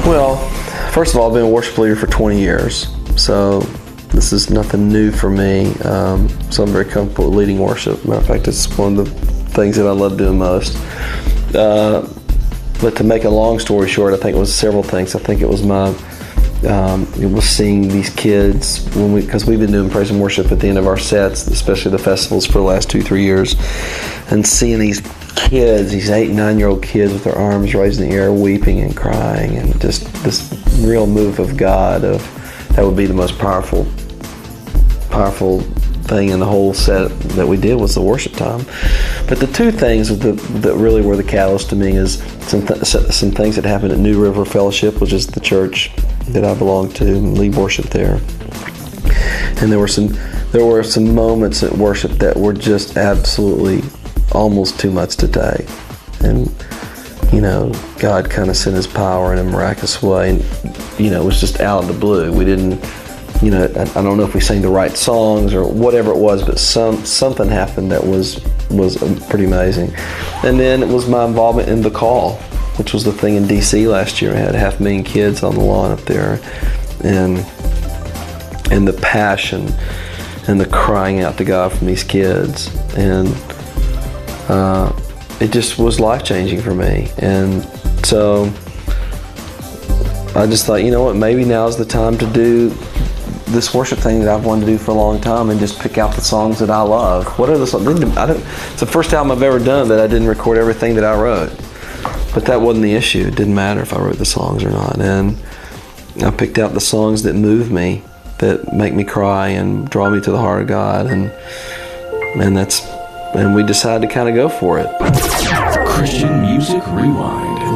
Well, first of all, I've been a worship leader for 20 years, so this is nothing new for me. So I'm very comfortable with leading worship. Matter of fact, it's one of the things that I love doing most. But to make a long story short, I think it was several things. I think it was it was seeing these kids because we've been doing praise and worship at the end of our sets, especially the festivals, for the last 2-3 years, and seeing these kids, these 8- and 9-year-old kids with their arms raised in the air, weeping and crying, and just this real move of God. That would be the most powerful thing in the whole set that we did was the worship time. But the two things that really were the catalyst to me is some things that happened at New River Fellowship, which is the church that I belong to and lead worship there. And there were some moments at worship that were just absolutely almost too much to take. And God kind of sent His power in a miraculous way, and it was just out of the blue. We didn't. I don't know if we sang the right songs or whatever it was, but something happened that was pretty amazing. And then it was my involvement in The Call, which was the thing in D.C. last year. I had 500,000 kids on the lawn up there, and the passion and the crying out to God from these kids, and it just was life-changing for me. And so I just thought, you know what, maybe now's the time to do this worship thing that I've wanted to do for a long time, and just pick out the songs that I love. What are the songs? It's the first album I've ever done that I didn't record everything that I wrote. But that wasn't the issue. It didn't matter if I wrote the songs or not. And I picked out the songs that move me, that make me cry and draw me to the heart of God. And we decided to kind of go for it. Christian Music Rewind.